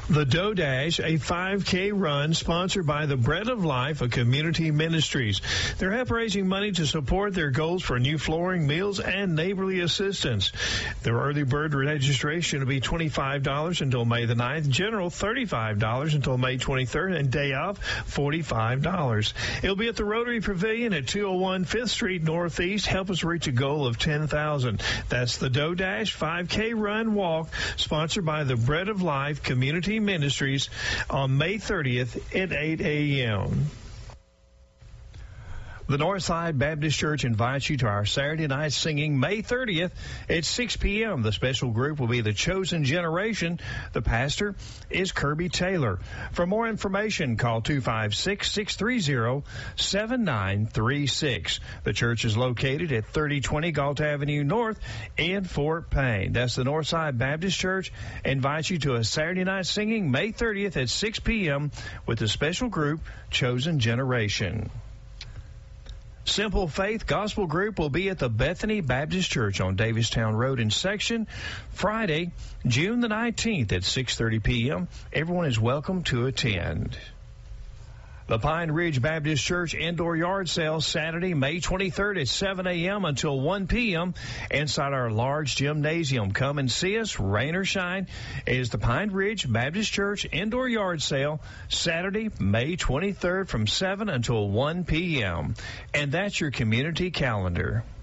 The Dough Dash, a 5K run sponsored by the Bread of Life, a community ministries. They're help raising money to support their goals for new flooring, meals, and neighborly assistance. Their early bird registration will be $25 until May the 9th, general $35 until May 23rd, and day off $45. It'll be at the Rotary Pavilion at 201 5th Street Northeast. Help us reach a goal of 10,000. That's the Dough Dash 5K run walk sponsored by the Bread of Life Community Ministries on May 30th at 8 a.m. The Northside Baptist Church invites you to our Saturday night singing May 30th at 6 p.m. The special group will be the Chosen Generation. The pastor is Kirby Taylor. For more information, call 256-630-7936. The church is located at 3020 Galt Avenue North in Fort Payne. That's the Northside Baptist Church. Invites you to a Saturday night singing May 30th at 6 p.m. with the special group Chosen Generation. Simple Faith Gospel Group will be at the Bethany Baptist Church on Davistown Road in Section Friday, June the 19th at 6:30 p.m. Everyone is welcome to attend. The Pine Ridge Baptist Church indoor yard sale Saturday, May 23rd at 7 a.m. until 1 p.m. inside our large gymnasium. Come and see us, rain or shine. It is the Pine Ridge Baptist Church indoor yard sale Saturday, May 23rd from 7 until 1 p.m. And that's your community calendar.